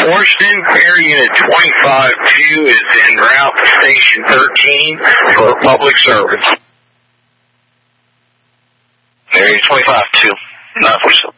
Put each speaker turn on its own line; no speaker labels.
Washington, Air Unit 25-2 is en route to Station 13 for public service.
Area 25-2, 947.